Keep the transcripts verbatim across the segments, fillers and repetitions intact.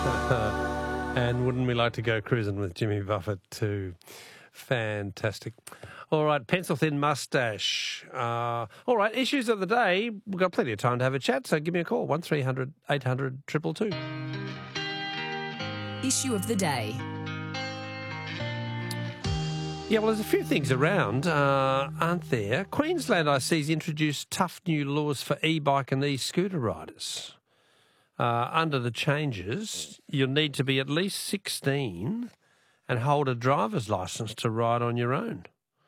And wouldn't we like to go cruising with Jimmy Buffett too? Fantastic. All right, pencil-thin moustache. Uh, all right, issues of the day. We've got plenty of time to have a chat, so give me a call, one three hundred eight hundred two two two. Issue of the day. Yeah, well, there's a few things around, uh, aren't there? Queensland, I see, has introduced tough new laws for e-bike and e-scooter riders. Uh, under the changes, you'll need to be at least sixteen and hold a driver's licence to ride on your own.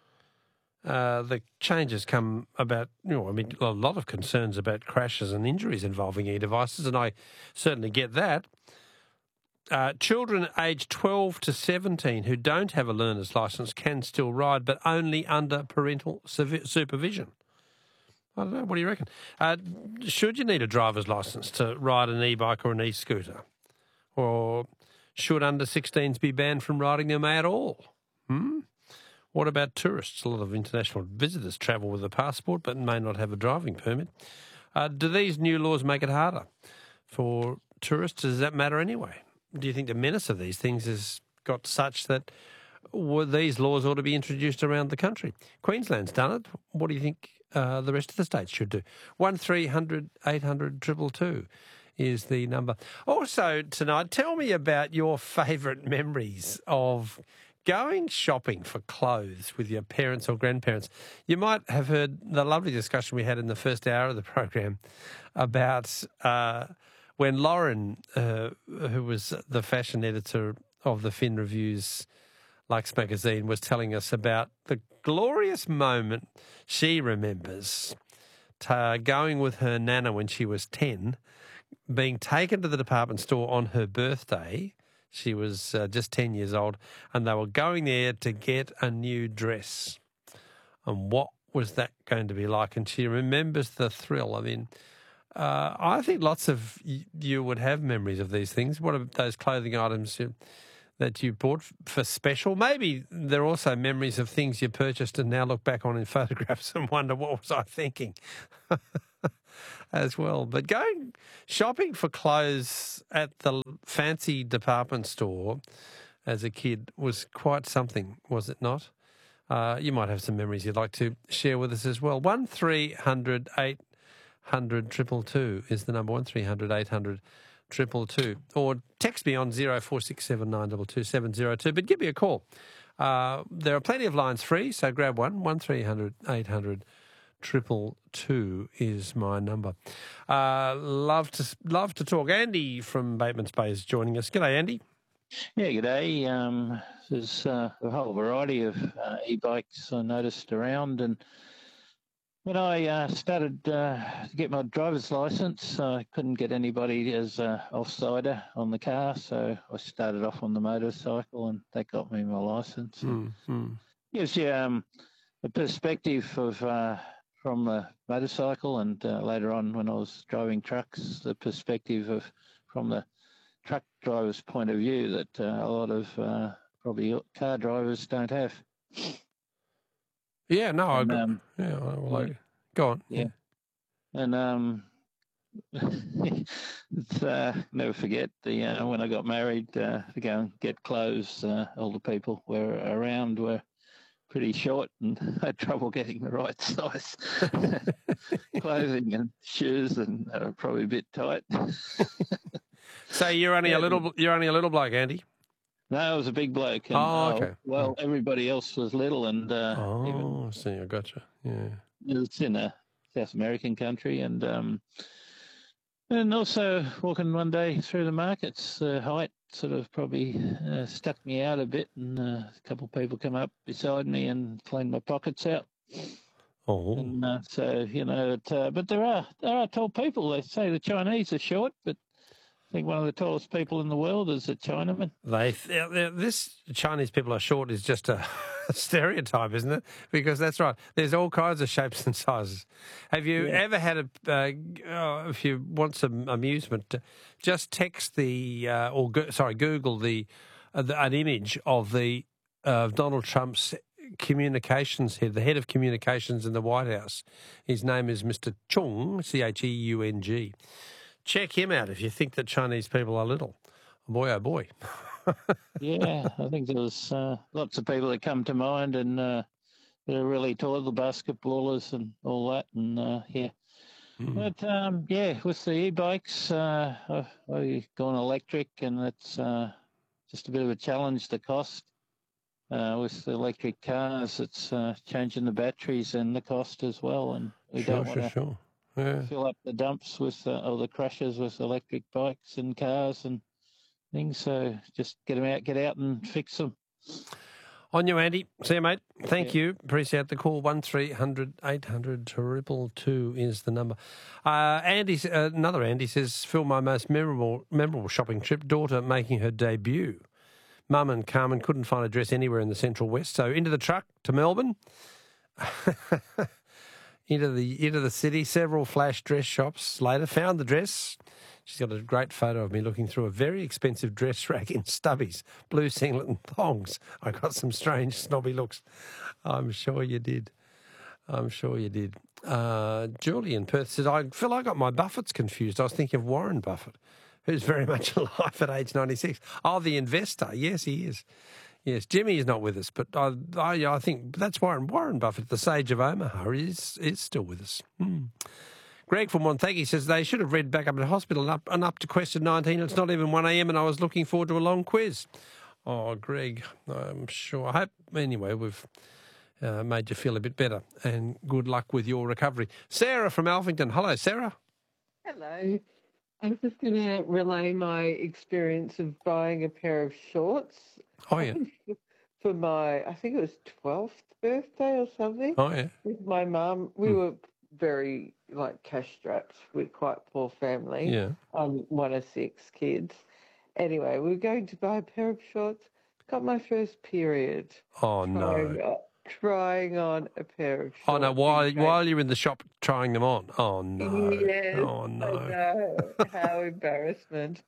Uh, the changes come about, you know, I mean, a lot of concerns about crashes and injuries involving e-devices, and I certainly get that. Uh, children aged twelve to seventeen who don't have a learner's licence can still ride, but only under parental supervision. I don't know. What do you reckon? Uh, should you need a driver's licence to ride an e-bike or an e-scooter? Or should under sixteens be banned from riding them at all? Hmm? What about tourists? A lot of international visitors travel with a passport but may not have a driving permit. Uh, do these new laws make it harder for tourists? Does that matter anyway? Do you think the menace of these things has got such that well, these laws ought to be introduced around the country? Queensland's done it. What do you think uh, the rest of the states should do? one three hundred eight hundred two two two is the number. Also tonight, tell me about your favourite memories of going shopping for clothes with your parents or grandparents. You might have heard the lovely discussion we had in the first hour of the program about uh, when Lauren, uh, who was the fashion editor of the Fin Reviews Lux magazine, was telling us about the glorious moment she remembers to going with her nana when she was ten, being taken to the department store on her birthday. She was uh, just ten years old, and they were going there to get a new dress. And what was that going to be like? And she remembers the thrill. I mean, uh, I think lots of y- you would have memories of these things. What are those clothing items you, that you bought f- for special? Maybe there are also memories of things you purchased and now look back on in photographs and wonder, what was I thinking? As well. But going shopping for clothes at the fancy department store as a kid was quite something, was it not? Uh, you might have some memories you'd like to share with us as well. one three hundred eight hundred two two two is the number, one three hundred eight hundred two two two. Or text me on zero four six seven nine two two seven zero two, but give me a call. Uh, there are plenty of lines free, so grab one, one three hundred eight hundred Triple two is my number. Uh, love to love to talk. Andy from Bateman's Bay is joining us. G'day, Andy. Yeah, g'day. Um, there's uh, a whole variety of uh, e-bikes I noticed around, and when I uh, started uh, to get my driver's license, I couldn't get anybody as uh, off-sider on the car, so I started off on the motorcycle, and that got me my license. Mm-hmm. Gives you um, a perspective of uh, from the motorcycle, and uh, later on when I was driving trucks, the perspective of from the truck driver's point of view that uh, a lot of uh, probably car drivers don't have. Yeah, no, and, I um, yeah, well, I, go on. Yeah, and um, it's, uh, never forget the uh, when I got married uh, to go and get clothes. Uh, all the people were around were pretty short and had trouble getting the right size clothing and shoes, and they were probably a bit tight. So you're only Yeah. a little you're only a little bloke, Andy. No, I was a big bloke. And, Oh, okay. uh, well, everybody else was little, and uh, even Oh, I see, I gotcha. Yeah. it's in a South American country, and um, and also walking one day through the markets, the height sort of probably uh, stuck me out a bit, and uh, a couple of people come up beside me and cleaned my pockets out. Oh. And uh, so, you know, it, uh, but there are there are tall people. They say the Chinese are short, but I think one of the tallest people in the world is a Chinaman. They they're- this Chinese people are short is just a stereotype, isn't it? Because that's right. There's all kinds of shapes and sizes. Have you Yeah. ever had a? Uh, uh, if you want some amusement, just text the uh, or go, sorry, Google the, uh, the an image of the uh, Donald Trump's communications head, the head of communications in the White House. His name is Mister Chung, C H E U N G. Check him out if you think that Chinese people are little. Boy, oh boy. Yeah, I think there was uh, lots of people that come to mind, and uh, they're really tall, the basketballers and all that, and uh, yeah. Mm. But um, yeah, with the e-bikes, uh, I've, I've gone electric, and it's uh, just a bit of a challenge. The cost uh, with the electric cars, it's uh, changing the batteries and the cost as well, and we Sure, don't want sure, to sure. Yeah. fill up the dumps with uh, or the crushes with electric bikes and cars and things. So just get them out, get out and fix them. On you, Andy. See you, mate. Thank Yeah. you. Appreciate the call. One three hundred eight hundred triple two is the number. Uh, Andy, uh, another Andy says, Phil, my most memorable memorable shopping trip, daughter making her debut. Mum and Carmen couldn't find a dress anywhere in the Central West, so into the truck to Melbourne, into the into the city. Several flash dress shops later, found the dress. She's got a great photo of me looking through a very expensive dress rack in stubbies, blue singlet and thongs. I got some strange snobby looks. I'm sure you did. I'm sure you did. Uh, Julie in Perth says, I feel I got my Buffetts confused. I was thinking of Warren Buffett, who's very much alive at age ninety-six. Oh, the investor. Yes, he is. Yes, Jimmy is not with us, but I, I, I think that's Warren. Warren Buffett, the sage of Omaha, is, is still with us. Hmm. Greg from Wonthaggi says they should have read back up at hospital and up, and up to question nineteen. It's not even one a.m. and I was looking forward to a long quiz. Oh, Greg, I'm sure. I hope, anyway, we've uh, made you feel a bit better, and good luck with your recovery. Sarah from Alphington. Hello, Sarah. Hello. I'm just going to relay my experience of buying a pair of shorts. Oh, yeah. For my, I think it was twelfth birthday or something. Oh, yeah. With my mum. We Hmm. were very, like, cash strapped. We're quite a poor family. Yeah. I'm one of six kids. Anyway, we were going to buy a pair of shorts. Got my first period. Oh, no. Trying, on- trying on a pair of shorts. Oh, no, while, in while you're in the shop trying them on. Oh, no. Yes, Oh, I no. know. How embarrassment.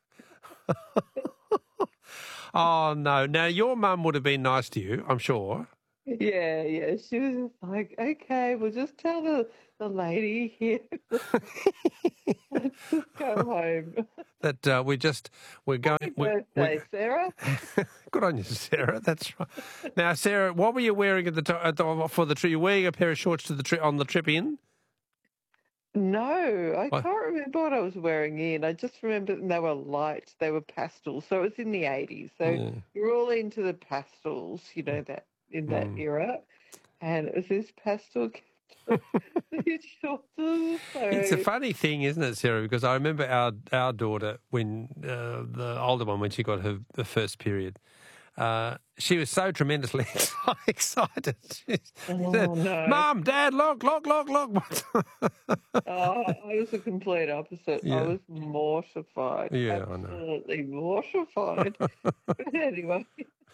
Oh, no. Now, your mum would have been nice to you, I'm sure. Yeah, yeah. She was just like, okay, we'll just tell the, the lady here. Let's just go home. That uh, we just, we're going... Happy we- birthday, we- Sarah. Good on you, Sarah. That's right. Now, Sarah, what were you wearing at the, to- at the for the trip? You wearing a pair of shorts to the tri- on the trip in? No, I What? can't remember what I was wearing in. I just remember they were light. They were pastels. So it was in the eighties. So Yeah. you're all into the pastels, you know, that in that Mm. era. And it was this pastel these shorts. So It's a funny thing, isn't it, Sarah? Because I remember our our daughter when uh, the older one when she got her, her first period. Uh, she was so tremendously excited. She Oh, said, no. Mum, Dad, look, look, look, look. Oh, I was the complete opposite. Yeah. I was mortified. Yeah, I know. Absolutely mortified. But anyway.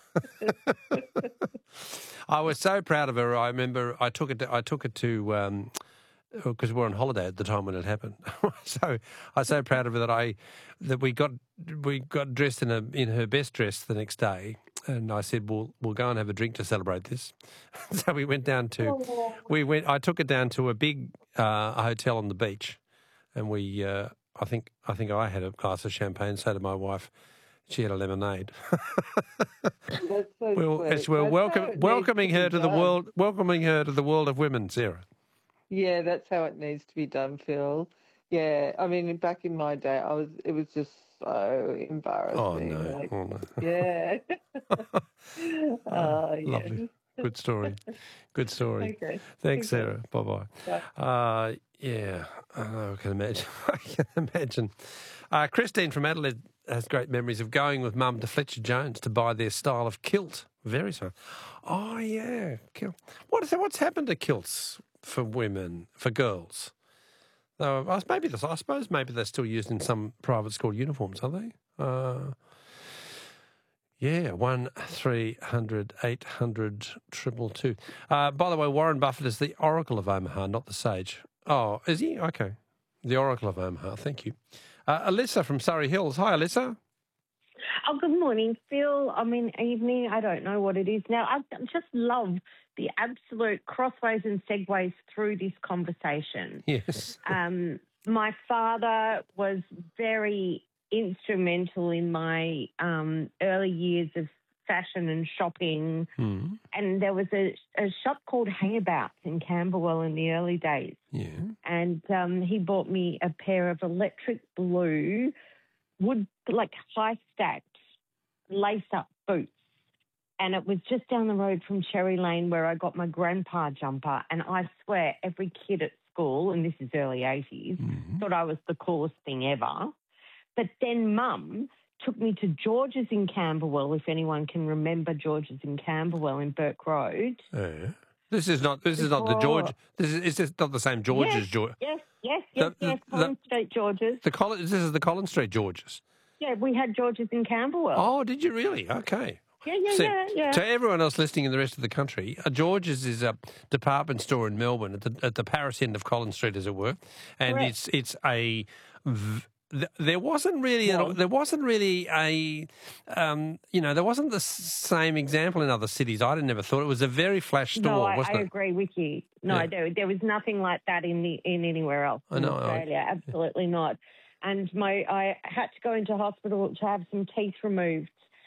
I was so proud of her. I remember I took it. To, I took it to um, because we were on holiday at the time when it happened. So I was so proud of her that I that we got we got dressed in a in her best dress the next day, and I said, "We'll we'll go and have a drink to celebrate this." So we went down to we went. I took it down to a big uh, hotel on the beach, and we. Uh, I think I think I had a glass of champagne. So did my wife. She had a lemonade. That's so Well, sweet. it's, we're That's welcome, how it needs welcoming to be her to the done. world, welcoming her to the world of women, Sarah. Yeah, that's how it needs to be done, Phil. Yeah, I mean, back in my day, I was. It was just so embarrassing. Oh no, Like, oh, no. yeah. Oh, uh, yeah. lovely, good story, good story. Okay. Thanks, Okay. Sarah. Bye bye. Bye. Uh, yeah, I know, I can imagine. I can imagine. Uh, Christine from Adelaide has great memories of going with Mum to Fletcher Jones to buy their style of kilt. Very so. Oh yeah, kilt. What is what's happened to kilts for women, for girls? Though I maybe this, I suppose maybe they're still used in some private school uniforms, are they? Uh, yeah, one three hundred eight hundred triple two. Uh, by the way, Warren Buffett is the Oracle of Omaha, not the Sage. Oh, is he? Okay, the Oracle of Omaha. Thank you, uh, Alyssa from Surrey Hills. Hi, Alyssa. Oh, good morning, Phil. I mean, evening. I don't know what it is now. I just love the absolute crossways and segues through this conversation. Yes. Um, my father was very instrumental in my um, early years of fashion and shopping. Mm. And there was a, a shop called Hangabouts in Camberwell in the early days. Yeah. And um, he bought me a pair of electric blue, wood, like high-stacked, lace-up boots. And it was just down the road from Cherry Lane where I got my grandpa jumper. And I swear every kid at school, and this is early eighties, Mm. thought I was the coolest thing ever. But then Mum took me to George's in Camberwell, if anyone can remember George's in Camberwell in Burke Road. Yeah. This is not. This is not the George. This is. Is this not the same George yes, as George? Yes, yes, yes, The- yes. the- Collins Street George's. The Collin, This is the Collins Street Georges. Yeah, we had George's in Camberwell. Oh, did you really? Okay. Yeah, yeah, See, yeah, yeah. To everyone else listening in the rest of the country, uh, George's is a department store in Melbourne at the at the Paris end of Collins Street, as it were, and Correct. it's it's a. V- th- there wasn't really No. an, there wasn't really a um, you know there wasn't the s- same example in other cities. I never thought it was a very flash store, No, I, wasn't I it? agree with you. No, Yeah. there, there was nothing like that in the in anywhere else I in know, I- Australia. Absolutely not. And my I had to go into hospital to have some teeth removed.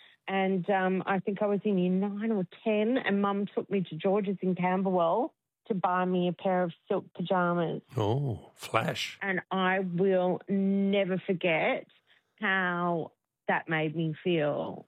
And um, I think I was in year nine or ten, and Mum took me to George's in Camberwell to buy me a pair of silk pyjamas. Oh, flash! And I will never forget how that made me feel.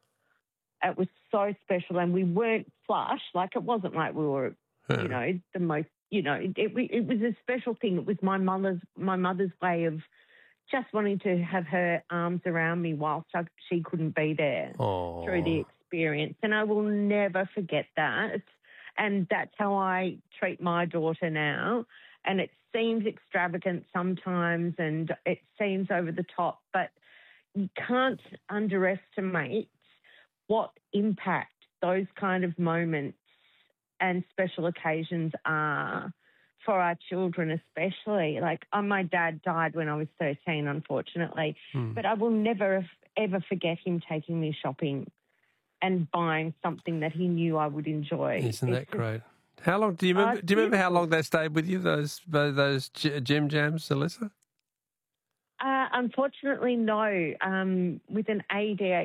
It was so special, and we weren't flush. Like, it wasn't like we were, Yeah. you know, the most, you know, it, it, it was a special thing. It was my mother's, my mother's way of just wanting to have her arms around me whilst I, she couldn't be there Oh, through the experience. And I will never forget that. And that's how I treat my daughter now. And it seems extravagant sometimes and it seems over the top, but you can't underestimate what impact those kind of moments and special occasions are for our children especially. Like, oh, my dad died when I was thirteen, unfortunately, Hmm. but I will never ever forget him taking me shopping and buying something that he knew I would enjoy. Isn't It's that just- great? How long do you remember? Oh, do you remember how beautiful. long they stayed with you? Those those G- Gem Jams, Alyssa? Uh, unfortunately, no. Um, with an A D H D